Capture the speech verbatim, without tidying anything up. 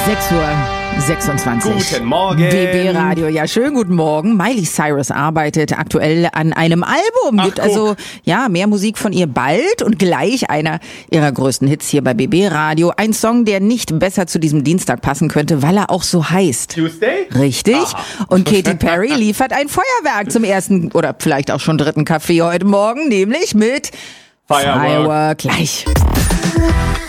sechs Uhr sechsundzwanzig. Guten Morgen. B B Radio. Ja, schönen guten Morgen. Miley Cyrus arbeitet aktuell an einem Album. Ach, Gibt also, ja, mehr Musik von ihr bald und gleich einer ihrer größten Hits hier bei B B Radio. Ein Song, der nicht besser zu diesem Dienstag passen könnte, weil er auch so heißt. Tuesday? Richtig. Aha. Und Katy Perry liefert ein Feuerwerk zum ersten oder vielleicht auch schon dritten Kaffee heute Morgen, nämlich mit Firework. Firework. Gleich.